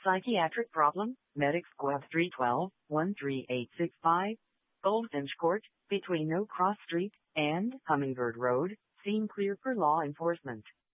Psychiatric problem, Medic Squad 312-13865, Goldfinch Court, between No Cross Street and Hummingbird Road, scene clear for law enforcement.